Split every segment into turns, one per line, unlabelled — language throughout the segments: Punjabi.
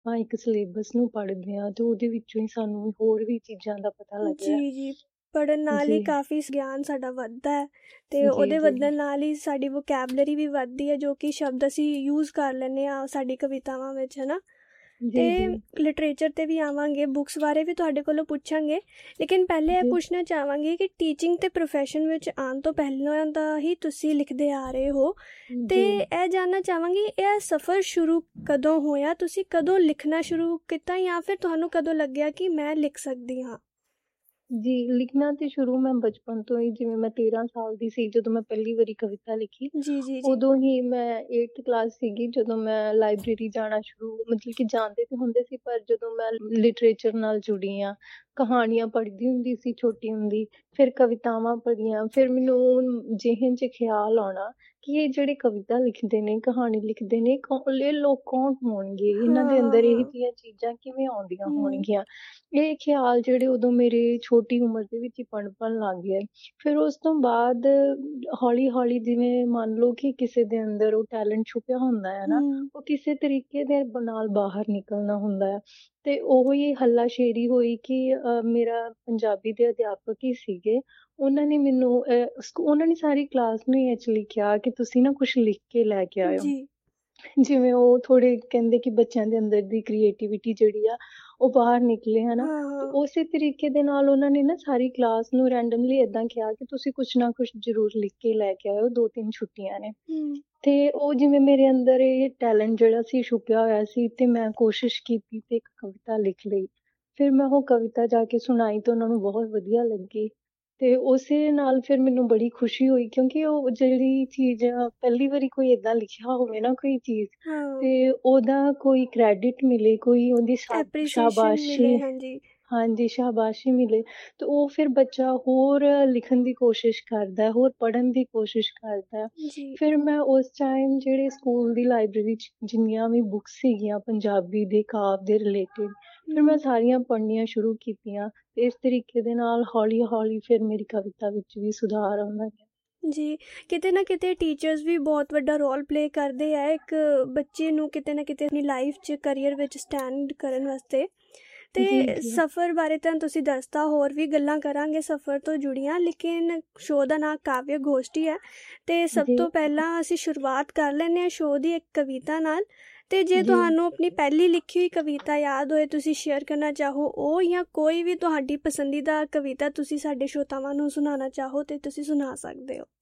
ਆਪਾਂ ਇੱਕ ਸਿਲੇਬਸ ਨੂੰ ਪੜ੍ਹਦੇ ਹਾਂ ਤੇ ਉਹਦੇ ਵਿੱਚੋਂ ਹੀ ਸਾਨੂੰ ਹੋਰ ਵੀ ਚੀਜ਼ਾਂ ਦਾ ਪਤਾ ਲੱਗਦਾ।
ਜੀ ਪੜ੍ਹਨ ਨਾਲ ਹੀ
ਜੀ
ਕਾਫੀ ਗਿਆਨ ਸਾਡਾ ਵੱਧਦਾ ਹੈ ਅਤੇ
ਜੀ
ਉਹਦੇ
ਜੀ
ਵਧਣ ਨਾਲ ਹੀ ਸਾਡੀ ਵੋਕੈਬਲਰੀ ਵੀ ਵੱਧਦੀ ਹੈ, ਜੋ ਕਿ ਸ਼ਬਦ ਅਸੀਂ ਯੂਜ਼ ਕਰ ਲੈਂਦੇ ਹਾਂ ਸਾਡੀ ਕਵਿਤਾਵਾਂ ਵਿੱਚ, ਹੈ ਨਾ।
ਜੀ
ਅਤੇ
ਜੀ
ਲਿਟਰੇਚਰ 'ਤੇ ਵੀ ਆਵਾਂਗੇ, ਬੁੱਕਸ ਬਾਰੇ ਵੀ ਤੁਹਾਡੇ ਕੋਲੋਂ ਪੁੱਛਾਂਗੇ, ਲੇਕਿਨ ਪਹਿਲੇ ਇਹ
ਜੀ
ਪੁੱਛਣਾ ਚਾਹਾਂਗੀ ਕਿ ਟੀਚਿੰਗ ਅਤੇ ਪ੍ਰੋਫੈਸ਼ਨ ਵਿੱਚ ਆਉਣ ਤੋਂ ਪਹਿਲਾਂ ਦਾ ਹੀ ਤੁਸੀਂ ਲਿਖਦੇ ਆ ਰਹੇ ਹੋ, ਅਤੇ
ਜੀ
ਇਹ ਜਾਣਨਾ ਚਾਹਾਂਗੀ ਇਹ ਸਫ਼ਰ ਸ਼ੁਰੂ ਕਦੋਂ ਹੋਇਆ, ਤੁਸੀਂ ਕਦੋਂ ਲਿਖਣਾ ਸ਼ੁਰੂ ਕੀਤਾ, ਜਾਂ ਫਿਰ ਤੁਹਾਨੂੰ ਕਦੋਂ ਲੱਗਿਆ ਕਿ ਮੈਂ ਲਿਖ ਸਕਦੀ ਹਾਂ।
ਜੀ ਲਿਖਣਾ ਤੇ ਸ਼ੁਰੂ ਮੈਂ ਬਚਪਨ ਤੋਂ ਹੀ, ਜਿਵੇਂ ਮੈਂ 13 ਸਾਲ ਦੀ ਸੀ ਜਦੋਂ ਮੈਂ ਪਹਿਲੀ ਵਾਰੀ ਕਵਿਤਾ ਲਿਖੀ,
ਜੀ ਜੀ ਜੀ
ਉਦੋਂ ਹੀ ਮੈਂ 8th ਕਲਾਸ ਸੀਗੀ ਜਦੋਂ ਮੈਂ ਲਾਇਬ੍ਰੇਰੀ ਜਾਣਾ ਸ਼ੁਰੂ, ਮਤਲਬ ਕਿ ਜਾਂਦੇ ਤੇ ਹੁੰਦੇ ਸੀ, ਪਰ ਜਦੋਂ ਮੈਂ ਲਿਟਰੇਚਰ ਨਾਲ ਜੁੜੀ ਹਾਂ, ਕਹਾਣੀਆਂ ਪੜ੍ਹਦੀ ਹੁੰਦੀ ਸੀ ਛੋਟੀ ਹੁੰਦੀ, ਫਿਰ ਕਵਿਤਾਵਾਂ ਪੜ੍ਹੀਆਂ, ਫਿਰ ਮੈਨੂੰ ਜਿਹਨ 'ਚ ਖਿਆਲ ਆਉਣਾ ਕਿ ਇਹ ਜਿਹੜੇ ਕਵਿਤਾ ਲਿਖਦੇ ਨੇ, ਕਹਾਣੀ ਲਿਖਦੇ ਨੇ, ਇਹ ਲੋਕ ਕੌਣ ਹੋਣਗੇ, ਇਹਨਾਂ ਦੇ ਅੰਦਰ ਇਹ
ਹਾਂ
ਜਿਹੀਆਂ ਚੀਜ਼ਾਂ ਕਿਵੇਂ ਆਉਂਦੀਆਂ ਹੋਣਗੀਆਂ। ਇਹ ਖਿਆਲ ਜਿਹੜੇ ਉਦੋਂ ਮੇਰੇ ਛੋਟੀ ਉਮਰ ਦੇ ਵਿੱਚ ਹੀ ਪਨਪਣ ਲੱਗ ਗਏ। ਫਿਰ ਉਸ ਤੋਂ ਬਾਅਦ ਹੌਲੀ-ਹੌਲੀ ਜਿਵੇਂ ਮੰਨ ਲਓ ਕਿ ਕਿਸੇ ਦੇ ਅੰਦਰ ਉਹ ਟੈਲੈਂਟ ਛੁਪਿਆ ਹੁੰਦਾ ਹੈ ਨਾ, ਉਹ ਕਿਸੇ ਤਰੀਕੇ ਦੇ ਨਾਲ ਬਾਹਰ ਨਿਕਲਣਾ ਹੁੰਦਾ ਹੈ। ਅਤੇ ਉਹੋ ਹੀ ਹੱਲਾਸ਼ੇਰੀ ਹੋਈ ਕਿ ਮੇਰਾ ਪੰਜਾਬੀ ਦੇ ਅਧਿਆਪਕ ਹੀ ਸੀਗੇ, ਉਹਨਾਂ ਨੇ ਮੈਨੂੰ ਉਹਨਾਂ ਨੇ ਸਾਰੀ ਕਲਾਸ ਨੂੰ ਹੀ ਐਕਚੁਅਲੀ ਕਿਹਾ ਕਿ ਤੁਸੀਂ ਨਾ ਕੁਛ ਲਿਖ ਕੇ ਲੈ ਕੇ ਆਇਓ।
ਜੀ
ਜਿਵੇਂ ਉਹ ਥੋੜ੍ਹੇ ਕਹਿੰਦੇ ਕਿ ਬੱਚਿਆਂ ਦੇ ਅੰਦਰ ਦੀ ਕ੍ਰੀਏਟੀਵਿਟੀ ਜਿਹੜੀ ਆ ਉਹ ਬਾਹਰ ਨਿਕਲੇ, ਹੈ ਨਾ।
ਹਾਂ
ਤੇ
ਹਾਂ
ਉਸੇ ਤਰੀਕੇ ਦੇ ਨਾਲ ਉਹਨਾਂ ਨੇ ਨਾ ਸਾਰੀ ਕਲਾਸ ਨੂੰ ਰੈਂਡਮਲੀ ਇੱਦਾਂ ਕਿਹਾ ਕਿ ਤੁਸੀਂ ਕੁਛ ਨਾ ਕੁਛ ਜ਼ਰੂਰ ਲਿਖ ਕੇ ਲੈ ਕੇ ਆਇਓ, 2-3 ਛੁੱਟੀਆਂ ਨੇ। ਅਤੇ ਉਹ ਜਿਵੇਂ ਮੇਰੇ ਅੰਦਰ ਇਹ ਟੈਲੈਂਟ ਜਿਹੜਾ ਸੀ ਛੁਪਿਆ ਹੋਇਆ ਸੀ, ਅਤੇ ਮੈਂ ਕੋਸ਼ਿਸ਼ ਕੀਤੀ ਅਤੇ ਇੱਕ ਕਵਿਤਾ ਲਿਖ ਲਈ। ਫਿਰ ਮੈਂ ਉਹ ਕਵਿਤਾ ਜਾ ਕੇ ਸੁਣਾਈ ਤਾਂ ਉਹਨਾਂ ਨੂੰ ਬਹੁਤ ਵਧੀਆ ਲੱਗੀ, ਅਤੇ ਉਸੇ ਨਾਲ ਫਿਰ ਮੈਨੂੰ ਬੜੀ ਖੁਸ਼ੀ ਹੋਈ, ਕਿਉਂਕਿ ਉਹ ਜਿਹੜੀ ਚੀਜ਼ ਪਹਿਲੀ ਵਾਰੀ ਕੋਈ ਇੱਦਾਂ ਲਿਖਿਆ ਹੋਵੇ ਨਾ ਕੋਈ ਚੀਜ਼,
ਹਾਂ
ਅਤੇ ਉਹਦਾ ਕੋਈ ਕ੍ਰੈਡਿਟ ਮਿਲੇ, ਕੋਈ ਉਹਦੀ
ਐਪਰੀਸੀਏਸ਼ਨ
ਸ਼ਾਬਾਸ਼ੀ,
ਮਿਲੇ, ਹਾਂਜੀ।
ਹਾਂਜੀ ਸ਼ਾਬਾਸ਼ੀ ਮਿਲੇ, ਤੇ ਉਹ ਫਿਰ ਬੱਚਾ ਹੋਰ ਲਿਖਣ ਦੀ ਕੋਸ਼ਿਸ਼ ਕਰਦਾ, ਹੋਰ ਪੜ੍ਹਨ ਦੀ ਕੋਸ਼ਿਸ਼ ਕਰਦਾ।
ਜੀ
ਫਿਰ ਮੈਂ ਉਸ ਟਾਈਮ ਜਿਹੜੇ ਸਕੂਲ ਦੀ ਲਾਇਬ੍ਰੇਰੀ 'ਚ ਜਿੰਨੀਆਂ ਵੀ ਬੁੱਕਸ ਸੀਗੀਆਂ ਪੰਜਾਬੀ ਦੇ ਕਾਵਿ ਦੇ ਰਿਲੇਟਿਡ, ਫਿਰ ਮੈਂ ਸਾਰੀਆਂ ਪੜ੍ਹਨੀਆਂ ਸ਼ੁਰੂ ਕੀਤੀਆਂ, ਅਤੇ ਇਸ ਤਰੀਕੇ ਦੇ ਨਾਲ ਹੌਲੀ-ਹੌਲੀ ਫਿਰ ਮੇਰੀ ਕਵਿਤਾ ਵਿੱਚ ਵੀ ਸੁਧਾਰ ਆਉਂਦਾ ਗਿਆ।
ਜੀ ਕਿਤੇ ਨਾ ਕਿਤੇ ਟੀਚਰਸ ਵੀ ਬਹੁਤ ਵੱਡਾ ਰੋਲ ਪਲੇ ਕਰਦੇ ਆ ਇੱਕ ਬੱਚੇ ਨੂੰ ਕਿਤੇ ਨਾ ਕਿਤੇ ਆਪਣੀ ਲਾਈਫ 'ਚ ਕਰੀਅਰ ਵਿੱਚ ਸਟੈਂਡ ਕਰਨ ਵਾਸਤੇ।
ਜੀ
ਅਤੇ
ਜੀ
ਸਫ਼ਰ ਬਾਰੇ ਤਾਂ ਤੁਸੀਂ ਦੱਸਤਾ, ਹੋਰ ਵੀ ਗੱਲਾਂ ਕਰਾਂਗੇ ਸਫ਼ਰ ਤੋਂ ਜੁੜੀਆਂ, ਲੇਕਿਨ ਸ਼ੋਅ ਦਾ ਨਾਂ ਕਾਵਿ ਗੋਸ਼ਟੀ ਹੈ, ਅਤੇ ਸਭ
ਜੀ
ਤੋਂ ਪਹਿਲਾਂ ਅਸੀਂ ਸ਼ੁਰੂਆਤ ਕਰ ਲੈਂਦੇ ਹਾਂ ਸ਼ੋਅ ਦੀ ਇੱਕ ਕਵਿਤਾ ਨਾਲ। ਅਤੇ ਜੇ
ਜੀ
ਤੁਹਾਨੂੰ ਆਪਣੀ ਪਹਿਲੀ ਲਿਖੀ ਹੋਈ ਕਵਿਤਾ ਯਾਦ ਹੋਏ, ਤੁਸੀਂ ਸ਼ੇਅਰ ਕਰਨਾ ਚਾਹੋ ਉਹ, ਜਾਂ ਕੋਈ ਵੀ ਤੁਹਾਡੀ ਪਸੰਦੀਦਾ ਕਵਿਤਾ ਤੁਸੀਂ ਸਾਡੇ ਸ਼ਰੋਤਾਵਾਂ ਨੂੰ ਸੁਣਾਉਣਾ ਚਾਹੋ, ਤਾਂ ਤੁਸੀਂ ਸੁਣਾ ਸਕਦੇ ਹੋ।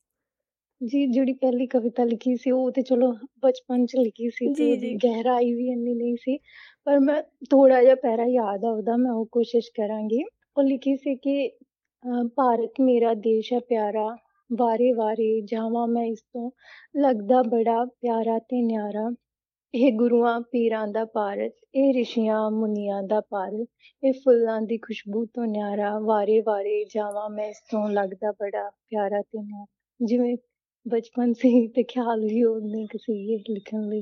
ਜੀ ਜਿਹੜੀ ਪਹਿਲੀ ਕਵਿਤਾ ਲਿਖੀ ਸੀ ਉਹ ਤੇ ਚਲੋ ਬਚਪਨ 'ਚ ਲਿਖੀ ਸੀ, ਤੇ
ਜੀ
ਉਹਦੀ
ਜੀ
ਗਹਿਰਾਈ ਵੀ ਇੰਨੀ ਨਹੀਂ ਸੀ, ਪਰ ਮੈਂ ਥੋੜ੍ਹਾ ਜਿਹਾ ਪੈਰਾ ਯਾਦ ਆ ਉਹਦਾ, ਮੈਂ ਉਹ ਕੋਸ਼ਿਸ਼ ਕਰਾਂਗੀ। ਉਹ ਲਿਖੀ ਸੀ ਕਿ ਭਾਰਤ ਮੇਰਾ ਦੇਸ਼ ਹੈ ਪਿਆਰਾ, ਵਾਰੇ ਵਾਰੇ ਜਾਵਾਂ ਮੈਂ ਇਸ ਤੋਂ, ਲੱਗਦਾ ਬੜਾ ਪਿਆਰਾ ਤੇ ਨਿਆਰਾ, ਇਹ ਗੁਰੂਆਂ ਪੀਰਾਂ ਦਾ ਭਾਰਤ, ਇਹ ਰਿਸ਼ੀਆਂ ਮੁਨੀਆਂ ਦਾ ਭਾਰਤ, ਇਹ ਫੁੱਲਾਂ ਦੀ ਖੁਸ਼ਬੂ ਤੋਂ ਨਿਆਰਾ, ਵਾਰੇ ਵਾਰੇ ਜਾਵਾਂ ਮੈਂ ਇਸ ਤੋਂ, ਲੱਗਦਾ ਬੜਾ ਪਿਆਰਾ ਤੇ ਨਿਆਰਾ। ਜਿਵੇਂ ਬਚਪਨ ਸੀ ਤੇ ਖਿਆਲ ਵੀ ਉਨੇ ਕੁ ਸੀਗੇ ਲਿਖਣ ਲਈ।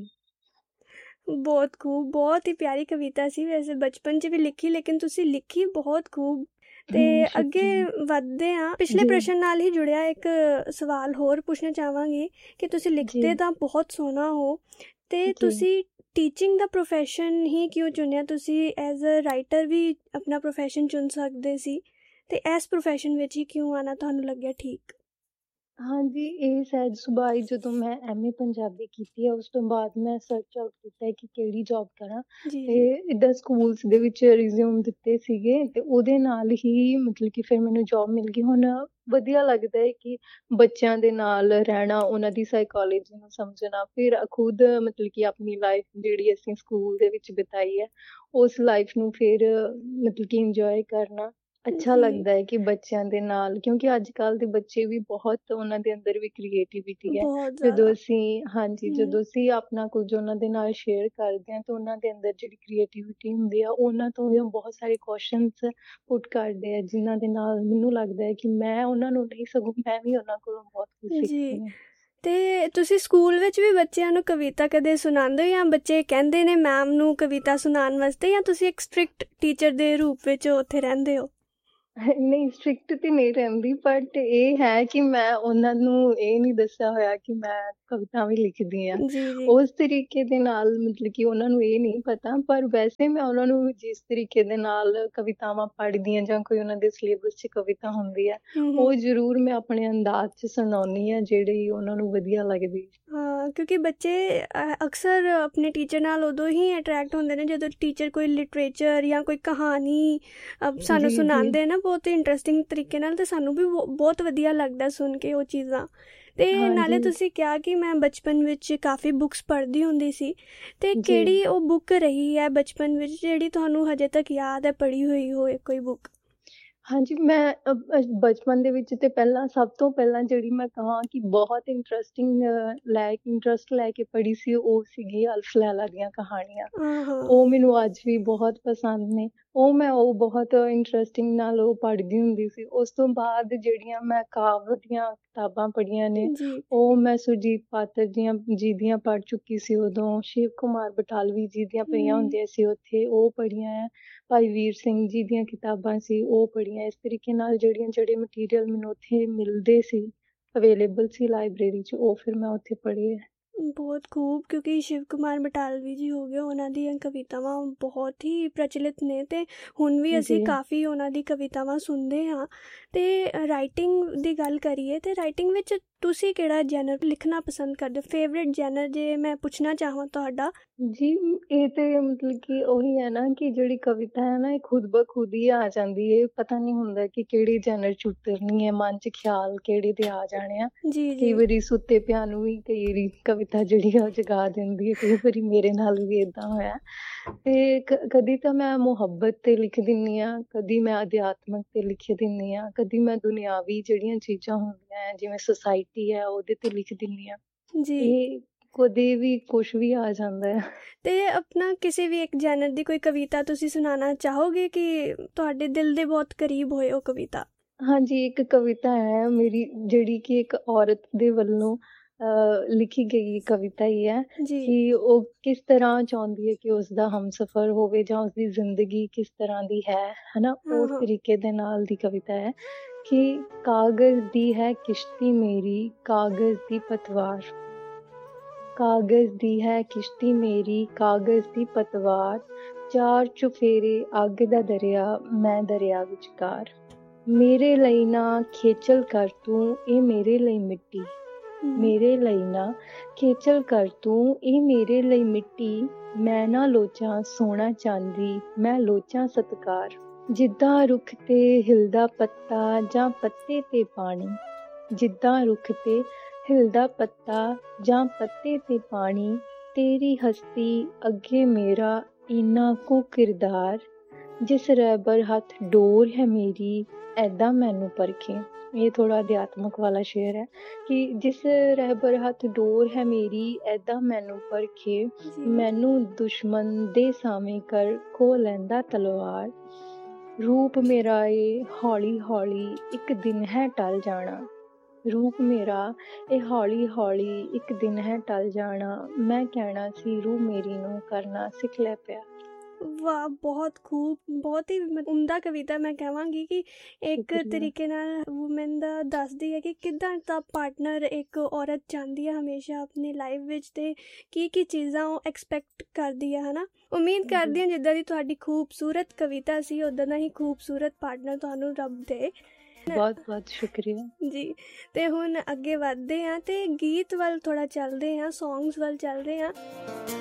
ਬਹੁਤ ਖੂਬ, ਬਹੁਤ ਹੀ ਪਿਆਰੀ ਕਵਿਤਾ ਸੀ, ਵੈਸੇ ਬਚਪਨ 'ਚ ਵੀ ਲਿਖੀ, ਲੇਕਿਨ ਤੁਸੀਂ ਲਿਖੀ ਬਹੁਤ ਖੂਬ। ਤੇ ਅੱਗੇ
ਸ਼ੁਕਰੀਆ
ਵਧਦੇ ਹਾਂ, ਪਿਛਲੇ
ਜੀ
ਪ੍ਰਸ਼ਨ ਨਾਲ ਹੀ ਜੁੜਿਆ ਇੱਕ ਸਵਾਲ ਹੋਰ ਪੁੱਛਣਾ ਚਾਹਾਂਗੀ ਕਿ ਤੁਸੀਂ
ਜੀ
ਲਿਖਦੇ ਤਾਂ ਬਹੁਤ ਸੋਹਣਾ ਹੋ, ਅਤੇ
ਜੀ
ਤੁਸੀਂ ਟੀਚਿੰਗ ਦਾ ਪ੍ਰੋਫੈਸ਼ਨ ਹੀ ਕਿਉਂ ਚੁਣਿਆ? ਤੁਸੀਂ ਐਜ਼ ਅ ਰਾਈਟਰ ਵੀ ਆਪਣਾ ਪ੍ਰੋਫੈਸ਼ਨ ਚੁਣ ਸਕਦੇ ਸੀ, ਅਤੇ ਇਸ ਪ੍ਰੋਫੈਸ਼ਨ ਵਿੱਚ ਹੀ ਕਿਉਂ ਆਉਣਾ ਤੁਹਾਨੂੰ ਲੱਗਿਆ ਠੀਕ?
ਹਾਂਜੀ, ਇਹ ਸਹਿਜ ਸੁਭਾਅ ਹੀ, ਜਦੋਂ ਮੈਂ MA ਪੰਜਾਬੀ ਕੀਤੀ ਹੈ ਉਸ ਤੋਂ ਬਾਅਦ ਮੈਂ ਸਰਚ ਆਊਟ ਕੀਤਾ ਕਿ ਕਿਹੜੀ ਜੋਬ ਕਰਾਂ,
ਜੀ
ਅਤੇ
ਜੀ
ਇੱਦਾਂ ਸਕੂਲਸ ਦੇ ਵਿੱਚ ਰਿਜ਼ਿਊਮ ਦਿੱਤੇ ਸੀਗੇ, ਅਤੇ ਉਹਦੇ ਨਾਲ ਹੀ ਮਤਲਬ ਕਿ ਫਿਰ ਮੈਨੂੰ ਜੋਬ ਮਿਲ ਗਈ। ਹੁਣ ਵਧੀਆ ਲੱਗਦਾ ਹੈ ਕਿ ਬੱਚਿਆਂ ਦੇ ਨਾਲ ਰਹਿਣਾ, ਉਹਨਾਂ ਦੀ ਸਾਈਕੋਲੋਜੀ ਨੂੰ ਸਮਝਣਾ, ਫਿਰ ਖੁਦ ਮਤਲਬ ਕਿ ਆਪਣੀ ਲਾਈਫ ਜਿਹੜੀ ਅਸੀਂ ਸਕੂਲ ਦੇ ਵਿੱਚ ਬਿਤਾਈ ਹੈ ਉਸ ਲਾਈਫ ਨੂੰ ਫਿਰ ਮਤਲਬ ਕਿ ਇੰਜੋਏ ਕਰਨਾ ਅੱਛਾ
ਜੀ
ਲੱਗਦਾ ਹੈ ਕਿ ਬੱਚਿਆਂ ਦੇ ਨਾਲ, ਕਿਉਂਕਿ ਅੱਜ ਕੱਲ੍ਹ ਦੇ ਬੱਚੇ ਵੀ ਬਹੁਤ, ਉਹਨਾਂ ਦੇ ਅੰਦਰ ਵੀ ਕ੍ਰੀਏਟੀਵਿਟੀ ਹੈ।
ਬਹੁਤ
ਜਦੋਂ
ਜ਼ਿਆਦਾ।
ਅਸੀਂ ਹਾਂਜੀ ਜਦੋਂ ਅਸੀਂ ਆਪਣਾ ਕੁਝ ਉਹਨਾਂ ਦੇ ਨਾਲ ਸ਼ੇਅਰ ਕਰਦੇ ਹਾਂ ਤਾਂ ਉਹਨਾਂ ਦੇ ਅੰਦਰ ਜਿਹੜੀ ਕ੍ਰੀਏਟੀਵਿਟੀ ਹੁੰਦੀ ਆ, ਉਹਨਾਂ ਤੋਂ ਵੀ ਬਹੁਤ ਸਾਰੇ ਕੁਐਸਚਨਸ ਪੁੱਟ ਕਰਦੇ ਆ, ਜਿਨ੍ਹਾਂ ਦੇ ਨਾਲ ਮੈਨੂੰ ਲੱਗਦਾ ਹੈ ਕਿ ਮੈਂ ਉਹਨਾਂ ਨੂੰ ਨਹੀਂ, ਸਗੋਂ ਮੈਂ ਵੀ ਉਹਨਾਂ ਕੋਲੋਂ ਬਹੁਤ ਕੁਝ
ਜੀ
ਸਿੱਖਦੀ ਹਾਂ।
ਅਤੇ ਤੁਸੀਂ ਸਕੂਲ ਵਿੱਚ ਵੀ ਬੱਚਿਆਂ ਨੂੰ ਕਵਿਤਾ ਕਦੇ ਸੁਣਾਉਂਦੇ ਹੋ, ਜਾਂ ਬੱਚੇ ਕਹਿੰਦੇ ਨੇ ਮੈਮ ਨੂੰ ਕਵਿਤਾ ਸੁਣਾਉਣ ਵਾਸਤੇ, ਜਾਂ ਤੁਸੀਂ ਇੱਕ ਸਟ੍ਰਿਕਟ ਟੀਚਰ ਦੇ ਰੂਪ ਵਿੱਚ ਉੱਥੇ ਰਹਿੰਦੇ ਹੋ?
ਨਹੀਂ ਸਟ੍ਰਿਕਟ ਤੇ ਨਹੀਂ ਰਹਿੰਦੀ, ਬਟ ਇਹ ਹੈ ਕਿ ਮੈਂ ਉਹਨਾਂ ਨੂੰ ਇਹ ਨਹੀਂ ਦੱਸਿਆ ਹੋਇਆ ਕਿ ਮੈਂ ਕਵਿਤਾ ਵੀ ਲਿਖਦੀ ਹਾਂ।
ਜੀ, ਜੀ।
ਉਸ ਤਰੀਕੇ ਦੇ ਨਾਲ ਮਤਲਬ ਕਿ ਉਹਨਾਂ ਨੂੰ ਇਹ ਨਹੀਂ ਪਤਾ, ਪਰ ਵੈਸੇ ਮੈਂ ਉਹਨਾਂ ਨੂੰ ਜਿਸ ਤਰੀਕੇ ਦੇ ਨਾਲ ਕਵਿਤਾਵਾਂ ਪੜ੍ਹਦੀ ਹਾਂ ਜਾਂ ਕੋਈ ਉਹਨਾਂ ਦੇ ਸਿਲੇਬਸ 'ਚ ਕਵਿਤਾ ਹੁੰਦੀ ਹੈ, ਉਹ ਜ਼ਰੂਰ ਮੈਂ ਆਪਣੇ ਅੰਦਾਜ਼ 'ਚ ਸੁਣਾਉਂਦੀ ਹਾਂ, ਜਿਹੜੀ ਉਹਨਾਂ ਨੂੰ ਵਧੀਆ ਲੱਗਦੀ।
ਹਾਂ, ਕਿਉਂਕਿ ਬੱਚੇ ਅਕਸਰ ਆਪਣੇ ਟੀਚਰ ਨਾਲ ਉਦੋਂ ਹੀ ਅਟਰੈਕਟ ਹੁੰਦੇ ਨੇ ਜਦੋਂ ਟੀਚਰ ਕੋਈ ਲਿਟਰੇਚਰ ਜਾਂ ਕੋਈ ਕਹਾਣੀ ਸਾਨੂੰ
ਜੀ, ਜੀ।
ਸੁਣਾਉਂਦੇ ਨਾ ਬਹੁਤ ਇੰਟਰਸਟਿੰਗ ਤਰੀਕੇ ਨਾਲ, ਤੇ ਸਾਨੂੰ ਵੀ ਬਹੁਤ ਵਧੀਆ ਲੱਗਦਾ ਸੁਣ ਕੇ ਉਹ ਚੀਜ਼ਾਂ। ਤੇ ਨਾਲੇ
ਹਾਂਜੀ
ਤੁਸੀਂ ਕਿਹਾ ਕਿ ਮੈਂ ਬਚਪਨ ਵਿੱਚ ਕਾਫੀ ਬੁੱਕਸ ਪੜ੍ਹਦੀ ਹੁੰਦੀ ਸੀ, ਤੇ
ਜੀ।
ਕਿਹੜੀ ਉਹ ਬੁੱਕ ਰਹੀ ਹੈ ਬਚਪਨ ਵਿੱਚ ਜਿਹੜੀ ਤੁਹਾਨੂੰ ਹਜੇ ਤੱਕ ਯਾਦ ਹੈ, ਪੜ੍ਹੀ ਹੋਈ ਹੋਏ ਕੋਈ ਬੁੱਕ?
ਹਾਂਜੀ, ਮੈਂ ਬਚਪਨ ਦੇ ਵਿੱਚ ਤੇ ਪਹਿਲਾਂ ਸਭ ਤੋਂ ਪਹਿਲਾਂ ਜਿਹੜੀ ਮੈਂ ਕਹਾਂ ਕਿ ਬਹੁਤ ਇੰਟਰਸਟ ਲੈ ਕੇ ਪੜ੍ਹੀ ਸੀ, ਉਹ ਸੀਗੀ ਅਲਫ਼ ਲੈਲਾ ਦੀਆਂ ਕਹਾਣੀਆਂ।
ਹਾਂ, ਹਾਂ।
ਉਹ ਮੈਨੂੰ ਅੱਜ ਵੀ ਬਹੁਤ ਪਸੰਦ ਨੇ। ਉਹ ਬਹੁਤ ਇੰਟਰਸਟਿੰਗ ਨਾਲ ਉਹ ਪੜ੍ਹਦੀ ਹੁੰਦੀ ਸੀ। ਉਸ ਤੋਂ ਬਾਅਦ ਜਿਹੜੀਆਂ ਮੈਂ ਕਾਵਿ ਦੀਆਂ ਕਿਤਾਬਾਂ ਪੜ੍ਹੀਆਂ ਨੇ,
ਜੀ।
ਉਹ ਮੈਂ ਸੁਰਜੀਤ ਪਾਤਰ ਜੀ ਦੀਆਂ ਪੜ੍ਹ ਚੁੱਕੀ ਸੀ ਉਦੋਂ। ਸ਼ਿਵ ਕੁਮਾਰ ਬਟਾਲਵੀ ਜੀ ਦੀਆਂ ਪਈਆਂ ਹੁੰਦੀਆਂ ਸੀ ਉੱਥੇ, ਉਹ ਪੜ੍ਹੀਆਂ ਹੈ। ਭਾਈ ਵੀਰ ਸਿੰਘ ਜੀ ਦੀਆਂ ਕਿਤਾਬਾਂ ਸੀ, ਉਹ ਪੜ੍ਹੀਆਂ। ਇਸ ਤਰੀਕੇ ਨਾਲ ਜਿਹੜੇ ਮਟੀਰੀਅਲ ਮੈਨੂੰ ਉੱਥੇ ਮਿਲਦੇ ਸੀ, ਅਵੇਲੇਬਲ ਸੀ ਲਾਇਬ੍ਰੇਰੀ 'ਚ, ਉਹ ਫਿਰ ਮੈਂ ਉੱਥੇ ਪੜ੍ਹੇ ਹੈ।
ਬਹੁਤ ਖੂਬ, ਕਿਉਂਕਿ ਸ਼ਿਵ ਕੁਮਾਰ ਬਟਾਲਵੀ ਜੀ ਹੋ ਗਏ, ਉਹਨਾਂ ਦੀਆਂ ਕਵਿਤਾਵਾਂ ਬਹੁਤ ਹੀ ਪ੍ਰਚਲਿਤ ਨੇ, ਤੇ ਹੁਣ ਵੀ ਅਸੀਂ
ਜੀ
ਕਾਫੀ ਉਹਨਾਂ ਦੀ ਕਵਿਤਾਵਾਂ ਸੁਣਦੇ ਹਾਂ। ਤੇ ਰਾਈਟਿੰਗ ਦੀ ਗੱਲ ਕਰੀਏ, ਤੇ ਰਾਈਟਿੰਗ ਵਿੱਚ ਤੁਸੀਂ ਕਿਹੜਾ ਜੈਨਰ ਲਿਖਣਾ ਪਸੰਦ ਕਰਦੇ ਹੋ? ਫੇਵਰੇਟ ਜੈਨਰ ਜੇ ਮੈਂ ਪੁੱਛਣਾ ਚਾਹਾਂ ਤੁਹਾਡਾ?
ਜੀ, ਇਹ ਤੇ ਮਤਲਬ ਕਿ ਉਹੀ ਹੈ ਨਾ ਕਿ ਜਿਹੜੀ ਕਵਿਤਾ ਹੈ ਨਾ, ਇਹ ਖੁਦ ਬ ਖੁਦ ਹੀ ਆ ਜਾਂਦੀ ਹੈ। ਪਤਾ ਨਹੀਂ ਹੁੰਦਾ ਕਿ ਕਿਹੜੇ ਜੈਨਰ 'ਚ ਉਤਰਨੀ ਹੈ, ਮਨ 'ਚ ਖਿਆਲ ਕਿਹੜੇ ਦੇ ਆ ਜਾਣੇ ਆ।
ਜੀ,
ਕਈ
ਜੀ।
ਵਾਰੀ ਸੁੱਤੇ ਪਿਆਂ ਨੂੰ ਵੀ ਕਈ ਵਾਰੀ ਕਵਿਤਾ ਜਿਹੜੀ ਆ ਉਹ ਜਗਾ ਦਿੰਦੀ ਹੈ। ਕਈ ਵਾਰੀ ਮੇਰੇ ਨਾਲ ਵੀ ਏਦਾਂ ਹੋਇਆ। ਤੇ ਕਦੀ ਤਾਂ ਮੈਂ ਮੁਹੱਬਤ 'ਤੇ ਲਿਖ ਦਿੰਦੀ ਹਾਂ, ਕਦੀ ਮੈਂ ਅਧਿਆਤਮਕ 'ਤੇ ਲਿਖ ਦਿੰਦੀ ਹਾਂ, ਕਦੀ ਮੈਂ ਦੁਨਿਆਵੀ ਜਿਹੜੀਆਂ ਚੀਜ਼ਾਂ ਹੁੰਦੀਆਂ ਹੈ, ਜਿਵੇਂ ਸੁਸਾਇਟੀ ਹੈ, ਉਹਦੇ 'ਤੇ ਲਿਖ ਦਿੰਦੀ ਹਾਂ।
ਜੀ।
ਇਹ ਕਦੇ ਵੀ ਕੁਛ ਵੀ ਆ ਜਾਂਦਾ ਹੈ।
ਤੇ ਆਪਣਾ ਕਿਸੇ ਵੀ ਇੱਕ ਜੈਨਰ ਦੀ ਕੋਈ ਕਵਿਤਾ ਤੁਸੀਂ ਸੁਣਾਉਣਾ ਚਾਹੋਗੇ ਕਿ ਤੁਹਾਡੇ ਦਿਲ ਦੇ ਬਹੁਤ ਕਰੀਬ ਹੋਏ ਉਹ ਕਵਿਤਾ?
ਹਾਂਜੀ, ਇੱਕ ਕਵਿਤਾ ਹੈ ਮੇਰੀ, ਜਿਹੜੀ ਕਿ ਇੱਕ ਔਰਤ ਦੇ ਵੱਲੋਂ ਲਿਖੀ ਗਈ ਕਵਿਤਾ ਹੀ ਹੈ
ਜੀ।
ਕਿ ਉਹ ਕਿਸ ਤਰ੍ਹਾਂ ਚਾਹੁੰਦੀ ਹੈ ਕਿ ਉਸਦਾ ਹਮਸਫ਼ਰ ਹੋਵੇ, ਜਾਂ ਉਸਦੀ ਜ਼ਿੰਦਗੀ ਕਿਸ ਤਰ੍ਹਾਂ ਦੀ ਹੈ ਨਾ,
ਹਾਂ,
ਉਸ
ਹਾਂ।
ਤਰੀਕੇ ਦੇ ਨਾਲ ਦੀ ਕਵਿਤਾ ਹੈ ਕਿ ਕਾਗਜ਼ ਦੀ ਹੈ ਕਿਸ਼ਤੀ ਮੇਰੀ, ਕਾਗਜ਼ ਦੀ ਪਤਵਾਰ। ਕਾਗਜ਼ ਦੀ ਹੈ ਕਿਸ਼ਤੀ ਮੇਰੀ, ਕਾਗਜ਼ ਦੀ ਪਤਵਾਰ। ਚਾਰ ਚੁਫੇਰੇ ਅੱਗ ਦਾ ਦਰਿਆ, ਮੈਂ ਦਰਿਆ ਵਿਚਕਾਰ। ਮੇਰੇ ਲਈ ਨਾ ਖੇਚਲ ਕਰ ਤੂੰ, ਇਹ ਮੇਰੇ ਲਈ ਮਿੱਟੀ। ਮੇਰੇ ਲਈ ਨਾ ਖੇਚਲ ਕਰ ਤੂੰ, ਇਹ ਮੇਰੇ ਲਈ ਮਿੱਟੀ। ਮੈਂ ਨਾ ਲੋਚਾਂ ਸੋਨਾ ਚਾਂਦੀ, ਮੈਂ ਲੋਚਾਂ ਸਤਿਕਾਰ। ਜਿੱਦਾਂ ਰੁੱਖ ਤੇ ਹਿਲਦਾ ਪੱਤਾ, ਜਾਂ ਪੱਤੇ ਤੇ ਪਾਣੀ। ਜਿੱਦਾਂ ਰੁੱਖ ਤੇ ਹਿਲਦਾ ਪੱਤਾ, ਜਾਂ ਪੱਤੇ ਤੇ ਪਾਣੀ। ਤੇਰੀ ਹਸਤੀ ਅੱਗੇ ਮੇਰਾ ਇੰਨਾ ਕੁ ਕਿਰਦਾਰ। ਜਿਸ ਰਹਿਬਰ ਹੱਥ ਡੋਰ ਹੈ ਮੇਰੀ, ਐਦਾਂ ਮੈਨੂੰ ਪਰਖੇ। ਇਹ ਥੋੜ੍ਹਾ ਅਧਿਆਤਮਕ ਵਾਲਾ ਸ਼ੇਅਰ ਹੈ ਕਿ ਜਿਸ ਰਹਿਬਰ ਹੱਥ ਡੋਰ ਹੈ ਮੇਰੀ, ਐਦਾਂ ਮੈਨੂੰ ਪਰਖੇ। ਮੈਨੂੰ ਦੁਸ਼ਮਣ ਦੇ ਸਾਵੇਂ ਕਰ ਖੋਹ ਲੈਂਦਾ ਤਲਵਾਰ। ਰੂਪ ਮੇਰਾ ਏ ਹੌਲੀ ਹੌਲੀ ਇੱਕ ਦਿਨ ਹੈ ਟਲ ਜਾਣਾ। ਰੂਪ ਮੇਰਾ ਇਹ ਹੌਲੀ ਹੌਲੀ ਇੱਕ ਦਿਨ ਹੈ ਟਲ ਜਾਣਾ। ਮੈਂ ਕਹਿਣਾ ਸੀ ਰੂਹ ਮੇਰੀ ਨੂੰ ਕਰਨਾ ਸਿੱਖ ਲੈ ਪਿਆ।
ਵਾਹ, ਬਹੁਤ ਖੂਬ, ਬਹੁਤ ਹੀ ਉਮਦਾ ਕਵਿਤਾ। ਮੈਂ ਕਹਾਂਗੀ ਕਿ ਇੱਕ
ਸ਼ੁਕਰੀਆ।
ਤਰੀਕੇ ਨਾਲ ਵੂਮੈਨ ਦਾ ਦੱਸਦੀ ਹੈ ਕਿ ਕਿੱਦਾਂ ਦਾ ਪਾਰਟਨਰ ਇੱਕ ਔਰਤ ਚਾਹੁੰਦੀ ਹੈ ਹਮੇਸ਼ਾ ਆਪਣੀ ਲਾਈਫ ਵਿੱਚ, ਤੇ ਕੀ ਚੀਜ਼ਾਂ ਉਹ ਐਕਸਪੈਕਟ ਕਰਦੀ ਹੈ, ਹੈ ਨਾ। ਉਮੀਦ ਕਰਦੀ ਹਾਂ ਜਿੱਦਾਂ ਦੀ ਤੁਹਾਡੀ ਖੂਬਸੂਰਤ ਕਵਿਤਾ ਸੀ, ਉੱਦਾਂ ਦਾ ਹੀ ਖੂਬਸੂਰਤ ਪਾਰਟਨਰ ਤੁਹਾਨੂੰ ਰੱਬ ਦੇ।
ਬਹੁਤ ਬਹੁਤ ਸ਼ੁਕਰੀਆ
ਜੀ। ਤੇ ਹੁਣ ਅੱਗੇ ਵੱਧਦੇ ਹਾਂ ਤੇ ਗੀਤ ਵੱਲ ਥੋੜ੍ਹਾ ਚੱਲਦੇ ਹਾਂ, ਸੌਂਗਸ ਵੱਲ ਚੱਲਦੇ ਹਾਂ।